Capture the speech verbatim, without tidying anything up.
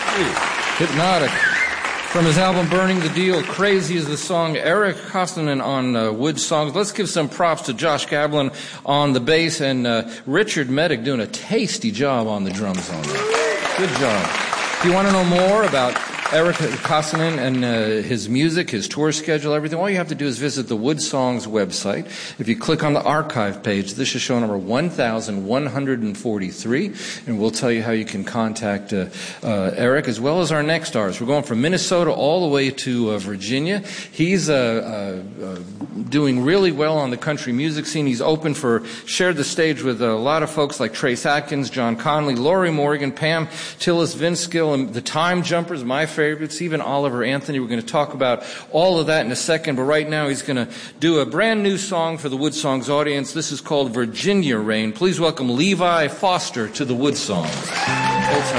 Hypnotic. From his album Burning the Deal, Crazy is the song. Eric Kosonen on uh, wood songs. Let's give some props to Josh Gablin on the bass and uh, Richard Medic doing a tasty job on the drums on that. Good job. If you want to know more about Eric Kosonen and uh, his music, his tour schedule, everything, all you have to do is visit the Wood Songs website. If you click on the archive page, this is show number one thousand one hundred forty-three, and we'll tell you how you can contact uh, uh, Eric, as well as our next artist. We're going from Minnesota all the way to uh, Virginia. He's uh, uh, uh, doing really well on the country music scene. He's open for, shared the stage with a lot of folks like Trace Atkins, John Conley, Lori Morgan, Pam Tillis, Vince Gill, and the Time Jumpers, my favorites, even Oliver Anthony. We're going to talk about all of that in a second, but right now he's going to do a brand new song for the Wood Songs audience. This is called Virginia Rain. Please welcome Levi Foster to the Wood Songs. Old time.